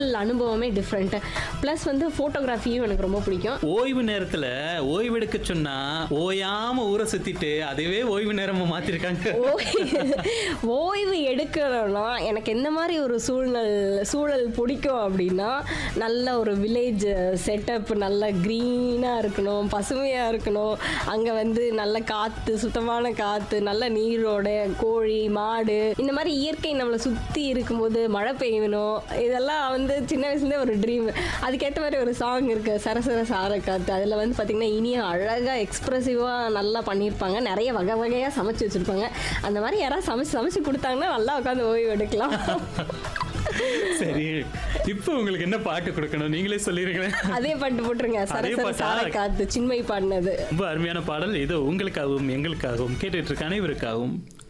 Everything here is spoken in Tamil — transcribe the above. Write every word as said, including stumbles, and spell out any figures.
அனுபவமே டிஃப்ரெண்ட். ப்ளஸ் வந்து ஃபோட்டோகிராஃபியும் எனக்கு ரொம்ப பிடிக்கும். ஓய்வு நேரத்துல ஓய்வு எடுக்க சொன்னா ஓயாம ஊரை சுத்திட்டு அதுவே ஓய்வு நேரமா மாத்திருக்காங்க. ஓய்வு எடுக்கணும்னா எனக்கு எந்த மாதிரி ஒரு சூழ்நிலை சூழல் பிடிக்கும் அப்படின்னா, நல்ல ஒரு வில்லேஜ் செட்டப், நல்ல க்ரீனாக இருக்கணும், பசுமையாக இருக்கணும். அங்கே வந்து நல்ல காற்று, சுத்தமான காற்று, நல்ல நீரோட, கோழி மாடு, இந்த மாதிரி இயற்கை நம்மளை சுற்றி இருக்கும்போது மழை பெய்யணும். இதெல்லாம் வந்து சின்ன வயசுலேயே ஒரு ட்ரீம். அதுக்கேற்ற மாதிரி ஒரு சாங் இருக்கு, சரசர சார காத்து. அதில் வந்து பார்த்தீங்கன்னா இனிய அழகாக எக்ஸ்ப்ரெசிவாக நல்லா பண்ணியிருப்பாங்க. நிறைய வகை வகையாக சமைச்சு வச்சுருப்பாங்க. அந்த மாதிரி யாராவது சமைச்சு சமைச்சு கொடுத்தாங்கன்னா நல்லா உட்காந்து ஓய்வு எடுக்கலாம். சரி, இப்போ உங்களுக்கு என்ன பாட்டு கொடுக்கணும் நீங்களே சொல்லிருக்கேன். அதே பாட்டு போட்டுருங்க, சரசர சார காத்து, சின்மை பாடினது. ரொம்ப அருமையான பாடல். இதோ உங்களுக்காகவும் எங்களுக்காகவும் கேட்டுட்டு இருக்க அனைவருக்காகவும்